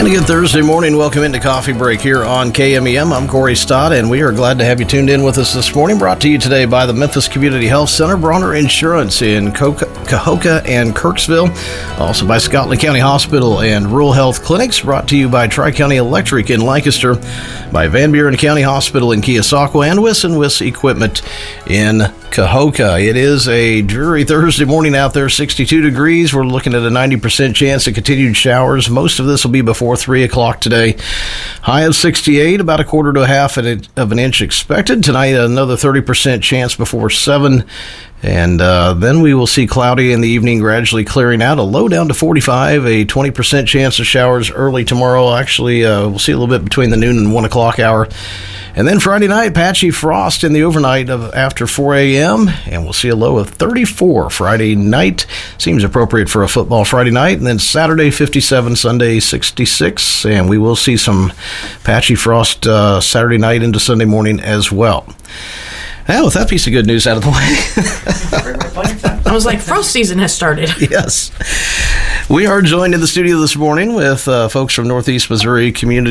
And a good Thursday morning. Welcome into Coffee Break here on KMEM. I'm Corey Stott, and we are glad to have you tuned in with us this morning. Brought to you today by the Memphis Community Health Center, Bronner Insurance in Cahokia and Kirksville. Also by Scotland County Hospital and Rural Health Clinics. Brought to you by Tri-County Electric in Lancaster, by Van Buren County Hospital in Keosauqua, and Wiss & Wiss Equipment in Cahokia. It is a dreary Thursday morning out there, 62 degrees. We're looking at a 90% chance of continued showers. Most of this will be before 3 o'clock today. High of 68, about a quarter to a half of an inch expected. Tonight, another 30% chance before 7. And then we will see cloudy in the evening, gradually clearing out. A low down to 45, a 20% chance of showers early tomorrow. Actually, we'll see a little bit between the noon and 1 o'clock hour. And then Friday night, patchy frost in the overnight of after 4 a.m., and we'll see a low of 34 Friday night. Seems appropriate for a football Friday night. And then Saturday, 57, Sunday, 66, and we will see some patchy frost Saturday night into Sunday morning as well. Now, with that piece of good news out of the way. I was like, frost season has started. Yes. We are joined in the studio this morning with folks from Northeast Missouri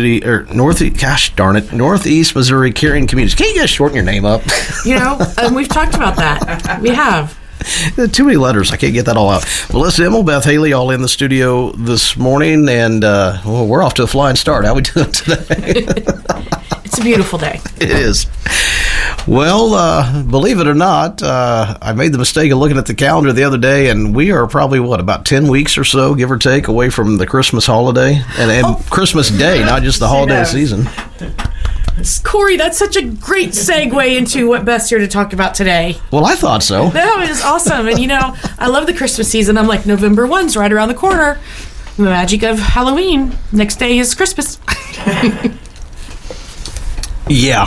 Northeast Missouri Caring Communities. Can't you guys shorten your name up? You know, and we've talked about that. We have. Too many letters. I can't get that all out. Melissa Emmel, Beth Haley, all in the studio this morning, and we're off to a flying start. How we doing today? It's a beautiful day. It is. Well, believe it or not, I made the mistake of looking at the calendar the other day, and we are probably, about 10 weeks or so, give or take, away from the Christmas holiday, and Christmas Day, not just the holiday season. Corey, that's such a great segue into what Beth's here to talk about today. Well, I thought so. No, it is awesome. And, I love the Christmas season. I'm like, November 1's right around the corner. The magic of Halloween. Next day is Christmas. Yeah.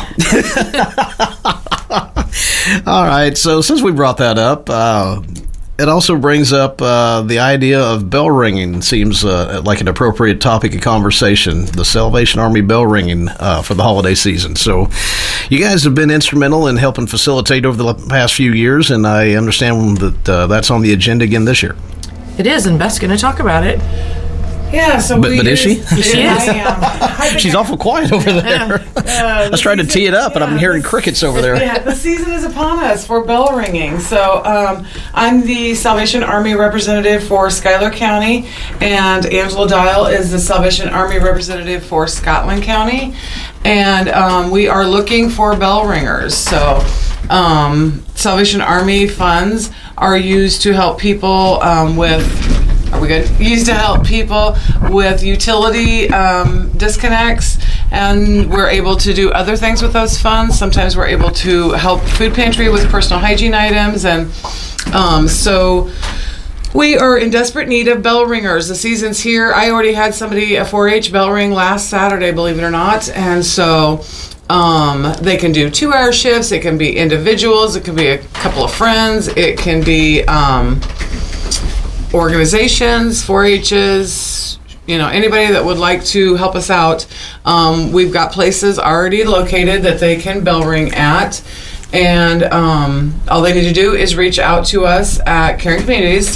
All right. So since we brought that up, it also brings up the idea of bell ringing. Seems like an appropriate topic of conversation, the Salvation Army bell ringing for the holiday season. So you guys have been instrumental in helping facilitate over the past few years, and I understand that that's on the agenda again this year. It is, and Beth's going to talk about it. Yeah, so but is she? She is. I am. She's awful quiet over there. I was trying to tee it up, and I'm hearing crickets over there. Yeah, the season is upon us for bell ringing. So I'm the Salvation Army representative for Schuyler County, and Angela Dial is the Salvation Army representative for Scotland County. And we are looking for bell ringers. So Salvation Army funds are used to help people with... Are we good? Used to help people with utility disconnects, and we're able to do other things with those funds. Sometimes we're able to help food pantry with personal hygiene items, and so we are in desperate need of bell ringers. The season's here. I already had somebody a 4-H bell ring last Saturday, believe it or not, and so they can do 2-hour shifts. It can be individuals. It can be a couple of friends. It can be organizations, 4-H's, anybody that would like to help us out. We've got places already located that they can bell ring at, and all they need to do is reach out to us at Caring Communities,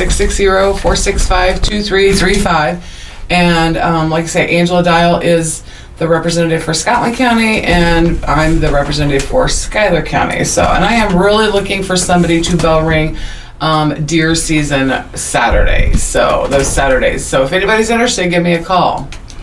660-465-2335. And like I say, Angela Dial is the representative for Scotland County, and I'm the representative for Schuyler County. So, and I am really looking for somebody to bell ring deer season Saturday. So those Saturdays. So if anybody's interested, give me a call.